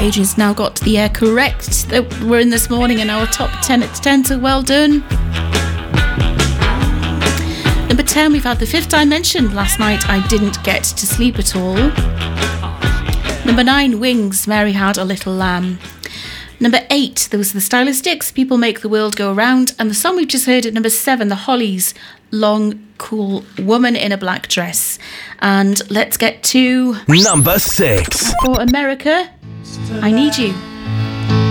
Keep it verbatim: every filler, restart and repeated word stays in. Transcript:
Adrian's now got the uh, correct that we're in this morning in our top ten at ten, so well done. Number ten, we've had The Fifth Dimension. Last night I didn't get to sleep at all. Number nine, Wings, Mary Had a Little Lamb. Number eight, there was the Stylistics, People Make the World Go Round. And the song we've just heard at number seven, The Hollies, Long Cool Woman in a Black Dress. And let's get to number six. For America, I Need You.